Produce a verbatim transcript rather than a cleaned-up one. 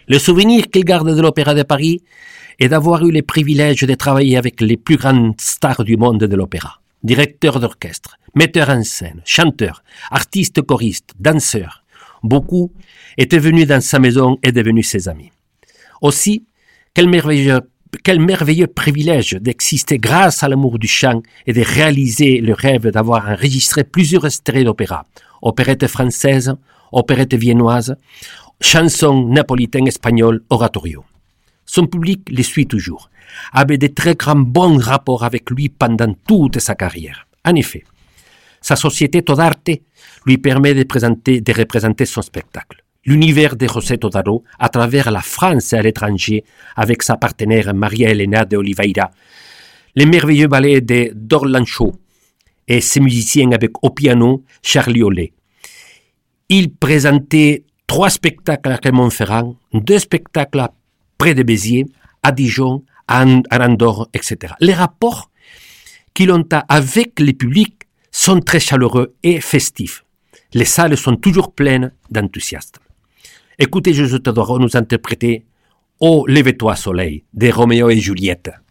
Le souvenir qu'il garde de l'Opéra de Paris est d'avoir eu le privilège de travailler avec les plus grandes stars du monde de l'opéra. Directeurs d'orchestre, metteurs en scène, chanteurs, artistes choristes, danseurs. Beaucoup étaient venus dans sa maison et devenus ses amis. Aussi, quel merveilleux, quel merveilleux privilège d'exister grâce à l'amour du chant et de réaliser le rêve d'avoir enregistré plusieurs extraits d'opéra, opérettes françaises, opérettes viennoises, chansons napolitaines, espagnoles, oratorio. Son public le suit toujours, avait de très grands bons rapports avec lui pendant toute sa carrière. En effet, sa société Todarte lui permet de, présenter, de représenter son spectacle. L'univers de José Todaro à travers la France et à l'étranger avec sa partenaire Maria Elena de Oliveira, les merveilleux ballets de d'Orlancho et ses musiciens avec au piano Charlie Ollet. Il présentait trois spectacles à Clermont-Ferrand, deux spectacles près de Béziers, à Dijon, à Andorre, et cetera. Les rapports qu'il a avec le public sont très chaleureux et festifs. Les salles sont toujours pleines d'enthousiastes. Écoutez José Todaro nous interpréter « Oh, lève-toi soleil » de Roméo et Juliette.